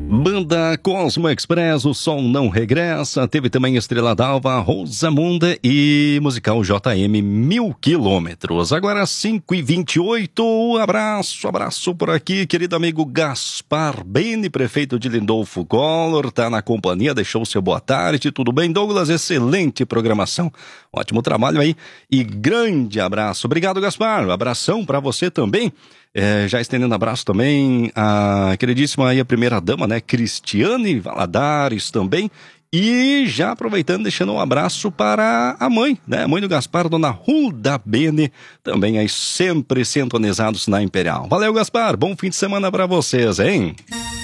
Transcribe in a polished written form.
Banda Cosmo Express, o som não regressa. Teve também Estrela d'Alva, Rosamunda e musical JM 1000 quilômetros. Agora 5h28, abraço por aqui, querido amigo Gaspar Bene, prefeito de Lindolfo Collor, tá na companhia, deixou seu boa tarde, tudo bem, Douglas? Excelente programação, ótimo trabalho aí e grande abraço. Obrigado, Gaspar, abração pra você também. Já estendendo abraço também a queridíssima aí, a primeira-dama, né, Cristiane Valadares também. E já aproveitando, deixando um abraço para a mãe, né, a mãe do Gaspar, dona Hulda Bene, também aí sempre sintonizados na Imperial. Valeu, Gaspar, bom fim de semana para vocês, hein?